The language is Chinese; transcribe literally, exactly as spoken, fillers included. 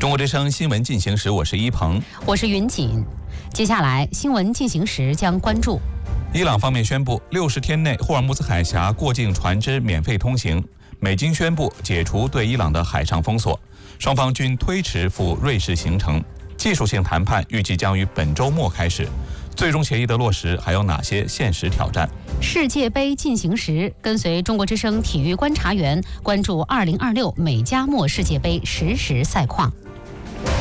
中国之声新闻进行时，我是一鹏， 我是云锦。接下来新闻进行时将关注： 伊朗方面宣布，六十天内霍尔木兹海峡过境船只免费通行；美军宣布解除对伊朗的海上封锁，双方均推迟赴瑞士行程。技术性谈判预计将于本周末开始。最终协议的落实还有哪些现实挑战？ 世界杯进行时，跟随中国之声体育观察员关注二零二六美加墨世界杯实时赛况。